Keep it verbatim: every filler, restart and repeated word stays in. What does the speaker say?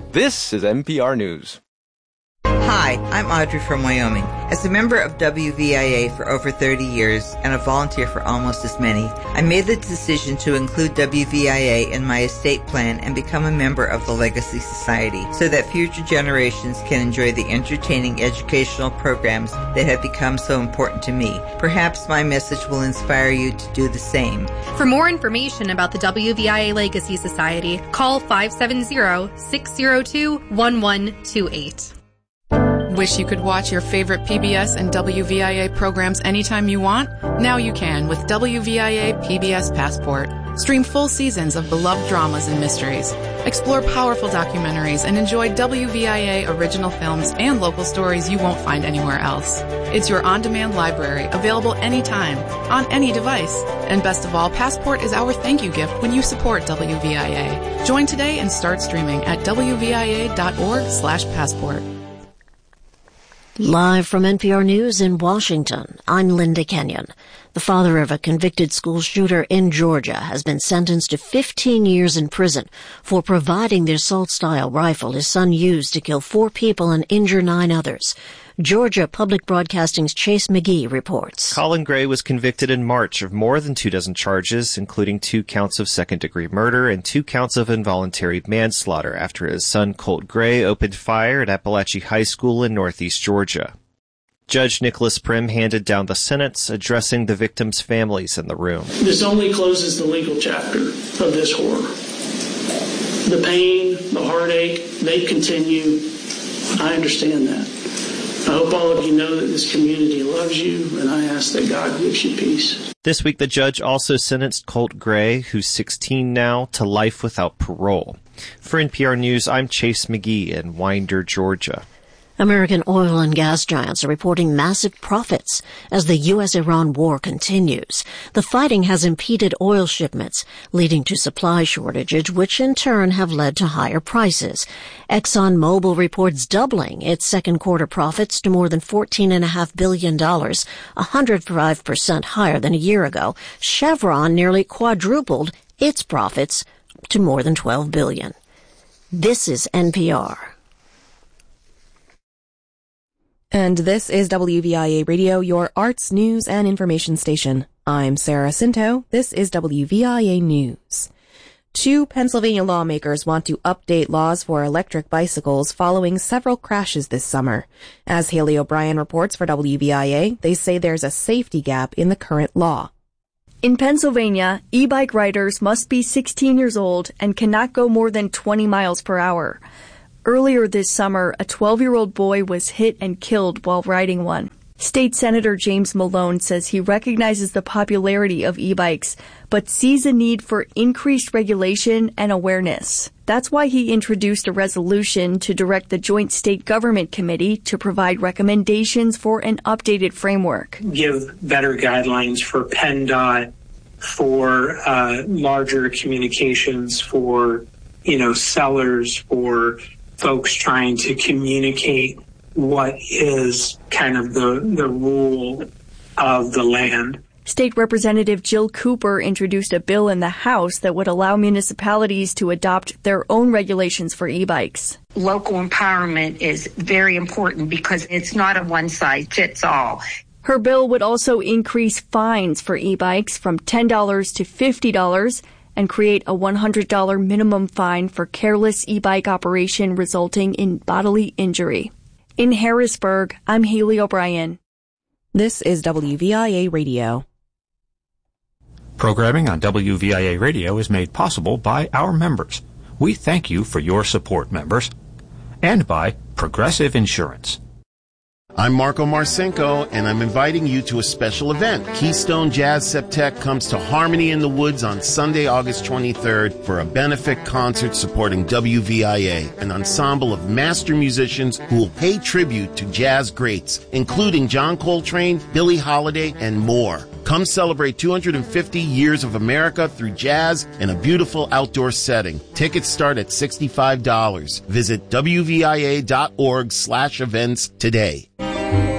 This is N P R News. Hi, I'm Audrey from Wyoming. As a member of W V I A for over thirty years and a volunteer for almost as many, I made the decision to include W V I A in my estate plan and become a member of the Legacy Society so that future generations can enjoy the entertaining educational programs that have become so important to me. Perhaps my message will inspire you to do the same. For more information about the W V I A Legacy Society, call five seven zero, six zero two, one one two eight. Wish you could watch your favorite P B S and W V I A programs anytime you want? Now you can with W V I A P B S Passport. Stream full seasons of beloved dramas and mysteries. Explore powerful documentaries and enjoy W V I A original films and local stories you won't find anywhere else. It's your on-demand library, available anytime, on any device. And best of all, Passport is our thank you gift when you support W V I A. Join today and start streaming at W V I A dot org slash passport. Live from N P R News in Washington, I'm Linda Kenyon. The father of a convicted school shooter in Georgia has been sentenced to fifteen years in prison for providing the assault-style rifle his son used to kill four people and injure nine others. Georgia Public Broadcasting's Chase McGee reports. Colin Gray was convicted in March of more than two dozen charges, including two counts of second-degree murder and two counts of involuntary manslaughter after his son Colt Gray opened fire at Appalachia High School in northeast Georgia. Judge Nicholas Prim handed down the sentence, addressing the victims' families in the room. This only closes the legal chapter of this horror. The pain, the heartache, they continue. I understand that. I hope all of you know that this community loves you, and I ask that God gives you peace. This week, the judge also sentenced Colt Gray, who's sixteen now, to life without parole. For N P R News, I'm Chase McGee in Winder, Georgia. American oil and gas giants are reporting massive profits as the U S Iran war continues. The fighting has impeded oil shipments, leading to supply shortages, which in turn have led to higher prices. ExxonMobil reports doubling its second quarter profits to more than fourteen point five billion dollars, one hundred five percent higher than a year ago. Chevron nearly quadrupled its profits to more than twelve billion dollars. This is N P R. And this is W V I A Radio, your arts, news, and information station. I'm Sarah Cinto. This is W V I A News. Two Pennsylvania lawmakers want to update laws for electric bicycles following several crashes this summer. As Haley O'Brien reports for W V I A, they say there's a safety gap in the current law. In Pennsylvania, e-bike riders must be sixteen years old and cannot go more than twenty miles per hour. Earlier this summer, a twelve-year-old boy was hit and killed while riding one. State Senator James Malone says he recognizes the popularity of e-bikes, but sees a need for increased regulation and awareness. That's why he introduced a resolution to direct the Joint State Government Committee to provide recommendations for an updated framework. Give better guidelines for PennDOT, for uh, larger communications, for, you know, sellers, for folks trying to communicate what is kind of the, the rule of the land. State Representative Jill Cooper introduced a bill in the House that would allow municipalities to adopt their own regulations for e-bikes. Local empowerment is very important because it's not a one-size-fits-all. Her bill would also increase fines for e-bikes from ten dollars to fifty dollars and create a one hundred dollars minimum fine for careless e-bike operation resulting in bodily injury. In Harrisburg, I'm Haley O'Brien. This is W V I A Radio. Programming on W V I A Radio is made possible by our members. We thank you for your support, members. And by Progressive Insurance. I'm Marco Marcinko, and I'm inviting you to a special event. Keystone Jazz Septet comes to Harmony in the Woods on Sunday, August twenty-third for a benefit concert supporting W V I A, an ensemble of master musicians who will pay tribute to jazz greats, including John Coltrane, Billie Holiday, and more. Come celebrate two hundred fifty years of America through jazz in a beautiful outdoor setting. Tickets start at sixty-five dollars. Visit W V I A dot org slash events today.